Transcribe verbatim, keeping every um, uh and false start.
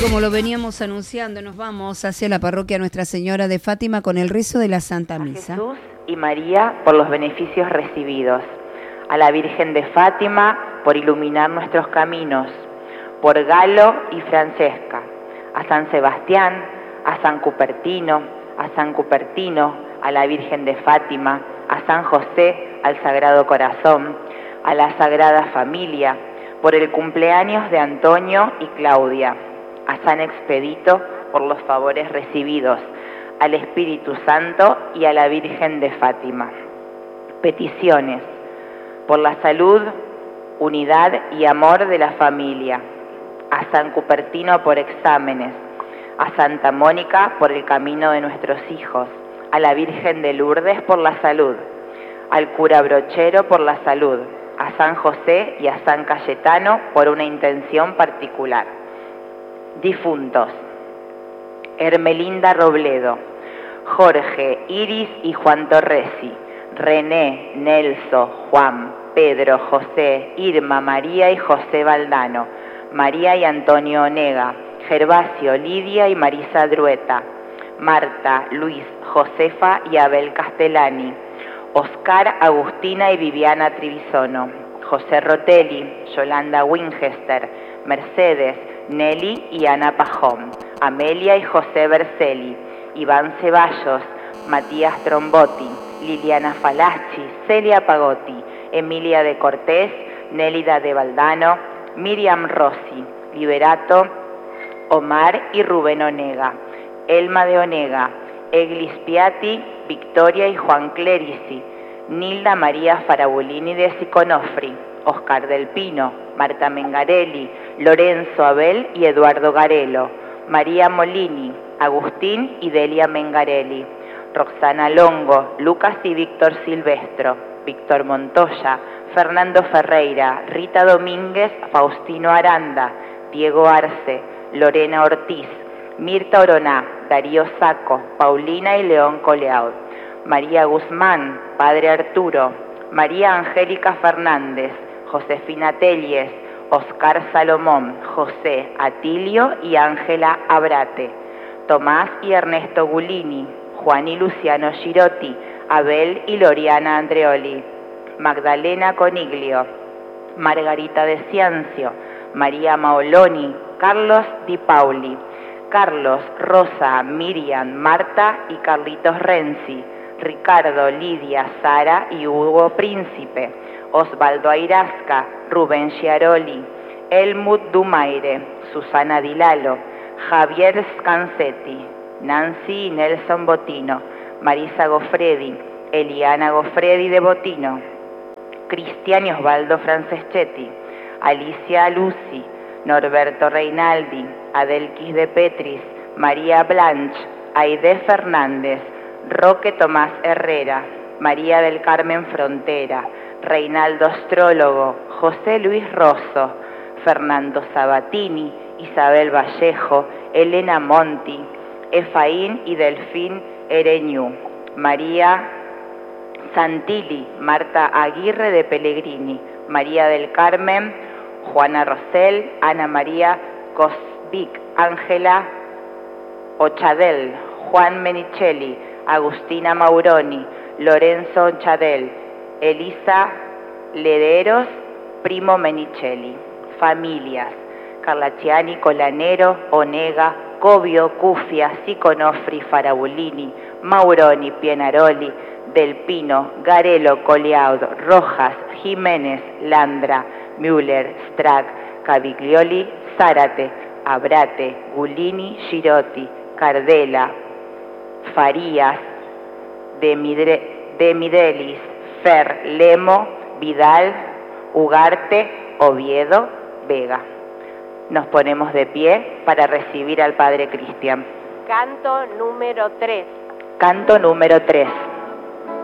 como lo veníamos anunciando, nos vamos hacia la parroquia Nuestra Señora de Fátima con el rezo de la Santa Misa. A Jesús y María por los beneficios recibidos, a la Virgen de Fátima por iluminar nuestros caminos, por Galo y Francesca, a San Sebastián, a San Cupertino, a San Cupertino, a la Virgen de Fátima, a San José, al Sagrado Corazón, a la Sagrada Familia, por el cumpleaños de Antonio y Claudia, a San Expedito por los favores recibidos, al Espíritu Santo y a la Virgen de Fátima. Peticiones por la salud, unidad y amor de la familia, a San Cupertino por exámenes, a Santa Mónica por el camino de nuestros hijos, a la Virgen de Lourdes por la salud, al cura Brochero por la salud, a San José y a San Cayetano por una intención particular. Difuntos: Hermelinda Robledo, Jorge, Iris y Juan Torresi, René, Nelson, Juan, Pedro, José, Irma, María y José Valdano, María y Antonio Onega, Gervasio, Lidia y Marisa Drueta, Marta, Luis, Josefa y Abel Castellani, Oscar, Agustina y Viviana Trivisono, José Rotelli, Yolanda Winchester, Mercedes, Nelly y Ana Pajón, Amelia y José Berceli, Iván Ceballos, Matías Trombotti, Liliana Falacci, Celia Pagotti, Emilia de Cortés, Nélida de Valdano, Miriam Rossi, Liberato, Omar y Rubén Onega, Elma de Onega, Eglis Piatti, Victoria y Juan Clerici, Nilda María Farabolini de Siconofri, Oscar del Pino, Marta Mengarelli, Lorenzo Abel y Eduardo Garelo, María Molini, Agustín y Delia Mengarelli, Roxana Longo, Lucas y Víctor Silvestro, Víctor Montoya, Fernando Ferreira, Rita Domínguez, Faustino Aranda, Diego Arce, Lorena Ortiz, Mirta Oroná, Darío Saco, Paulina y León Coleaud, María Guzmán, Padre Arturo, María Angélica Fernández, Josefina Telles, Oscar Salomón, José Atilio y Ángela Abrate, Tomás y Ernesto Gulini, Juan y Luciano Girotti, Abel y Loriana Andreoli, Magdalena Coniglio, Margarita de Ciancio, María Maoloni, Carlos Di Pauli, Carlos, Rosa, Miriam, Marta y Carlitos Renzi, Ricardo, Lidia, Sara y Hugo Príncipe, Osvaldo Airasca, Rubén Chiaroli, Helmut Dumaire, Susana Dilalo, Javier Scansetti, Nancy y Nelson Botino, Marisa Goffredi, Eliana Goffredi de Botino, Cristian y Osvaldo Franceschetti, Alicia Lucy, Norberto Reinaldi, Adelquis de Petris, María Blanch, Aide Fernández, Roque Tomás Herrera, María del Carmen Frontera, Reinaldo Astrólogo, José Luis Rosso, Fernando Sabatini, Isabel Vallejo, Elena Monti, Efaín y Delfín Ereñú, María Santilli, Marta Aguirre de Pellegrini, María del Carmen, Juana Rosell, Ana María Cosvic, Ángela Ochadel, Juan Menicelli, Agustina Mauroni, Lorenzo Ochadel, Elisa Lederos, Primo Menicelli. Familias: Carlaciani, Colanero, Onega, Covio, Cufia, Siconofri, Farabolini, Mauroni, Pienaroli, Del Pino, Garelo, Coleaud, Rojas, Jiménez, Landra, Müller, Strack, Caviglioli, Zárate, Abrate, Gulini, Girotti, Cardela, Farías, de, Midre, de Midelis, Fer, Lemo, Vidal, Ugarte, Oviedo, Vega. Nos ponemos de pie para recibir al Padre Cristian. Canto número tres. Canto número tres.